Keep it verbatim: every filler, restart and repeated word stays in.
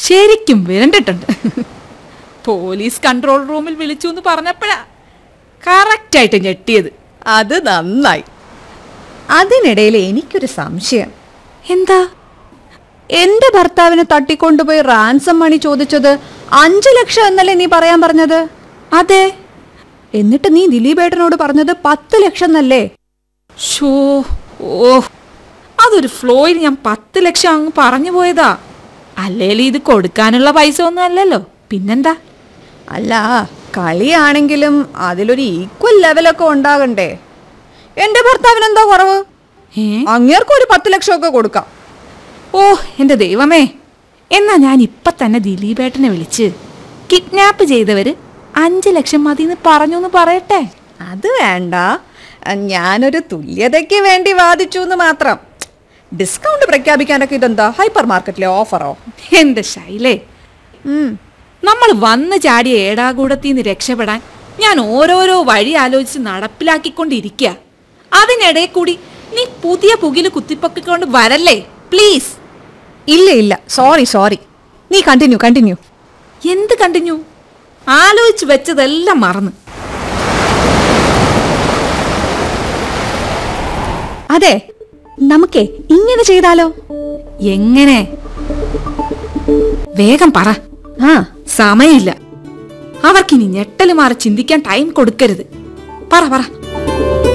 ശരിക്കും വിരണ്ടിട്ടുണ്ട്. Police control റൂമിൽ വിളിച്ചു എന്ന് പറഞ്ഞപ്പോഴാ കറക്റ്റായിട്ട് ഞെട്ടിയത്. അത് നന്നായി. അതിനിടയിൽ എനിക്കൊരു സംശയം. എന്താ? എന്റെ ഭർത്താവിനെ തട്ടിക്കൊണ്ടുപോയി റാൻസം മണി ചോദിച്ചത് അഞ്ചു ലക്ഷം എന്നല്ലേ നീ പറയാൻ പറഞ്ഞത്? അതെ. എന്നിട്ട് നീ ദിലീപേട്ടനോട് പറഞ്ഞത് പത്ത് ലക്ഷം എന്നല്ലേ? ഷോ ഓ അതൊരു ഫ്ലോയിൽ ഞാൻ പത്ത് ലക്ഷം അങ്ങ് പറഞ്ഞു പോയതാ. അല്ലേലും ഇത് കൊടുക്കാനുള്ള പൈസ ഒന്നും അല്ലല്ലോ, പിന്നെന്താ? അല്ല, കളിയാണെങ്കിലും അതിലൊരു ഈക്വൽ ലെവലൊക്കെ ഉണ്ടാകണ്ടേ? എന്റെ ഭർത്താവിന് എന്താ കുറവ്? അങ്ങേർക്കും ഒരു പത്ത് ലക്ഷം ഒക്കെ കൊടുക്കാം. ഓ എന്റെ ദൈവമേ, എന്നാ ഞാൻ ഇപ്പൊ തന്നെ ദിലീപേട്ടനെ വിളിച്ച് കിഡ്നാപ്പ് ചെയ്തവര് അഞ്ചു ലക്ഷം മതി എന്ന് പറഞ്ഞു എന്ന് പറയട്ടെ. അത് വേണ്ട, ഞാനൊരു തുല്യതയ്ക്ക് വേണ്ടി വാദിച്ചു എന്ന് മാത്രം. ഡിസ്കൗണ്ട് പ്രഖ്യാപിക്കാനൊക്കെ ഇതെന്താ ഹൈപ്പർ മാർക്കറ്റിലെ ഓഫറോ? എന്റെ ശൈലേ, നമ്മൾ വന്ന് ചാടിയ ഏടാകൂടത്തിൽ നിന്ന് രക്ഷപ്പെടാൻ ഞാൻ ഓരോരോ വഴി ആലോചിച്ച് നടപ്പിലാക്കിക്കൊണ്ടിരിക്കുക. അതിനിടയിൽ കൂടി നീ പുതിയ പുകില് കുത്തിപ്പൊക്കിക്കൊണ്ട് വരല്ലേ പ്ലീസ്. ഇല്ല ഇല്ല, സോറി സോറി. നീ കണ്ടിന്യൂ കണ്ടിന്യൂ. എന്ത് കണ്ടിന്യൂ? ആലോചിച്ച് വെച്ചതെല്ലാം മറന്ന്. അതെ, നമുക്കേ ഇങ്ങനെ ചെയ്താലോ? എങ്ങനെ? വേഗം പറ. ആ സമയമില്ല. അവർക്കിനി ഞെട്ടല് മാറി ചിന്തിക്കാൻ ടൈം കൊടുക്കരുത്. പറ പറ.